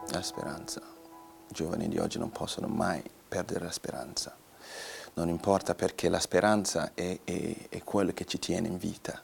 La speranza. I giovani di oggi non possono mai perdere la speranza. Non importa, perché la speranza è quello che ci tiene in vita.